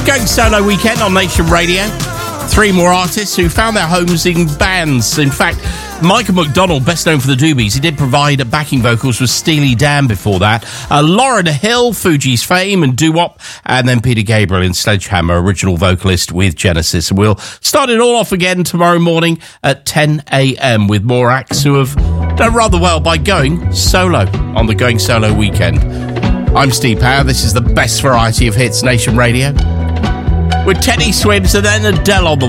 Going solo weekend on Nation Radio. 3 more artists who found their homes in bands. In fact, Michael McDonald, best known for the Doobies, he did provide backing vocals with Steely Dan before that. Lauryn Hill, Fugees fame and doo-wop, and then Peter Gabriel in Sledgehammer, original vocalist with Genesis. And we'll start it all off again tomorrow morning at 10 a.m. with more acts who have done rather well by going solo on the Going Solo weekend. I'm Steve Power. This is the best variety of hits, Nation Radio. With Teddy Swims and then Adele on the